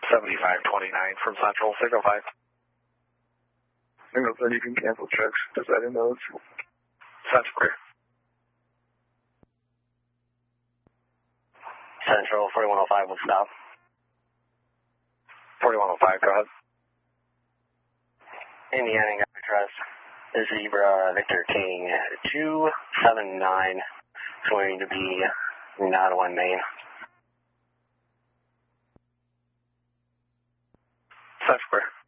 7529 from Central, Signal 5. Signal 5, you can cancel checks. Deciding those. Central clear. Central 4105 will stop. 4105, go ahead. Indiana address Zebra Victor King 279. It's going to be not one main. Central clear.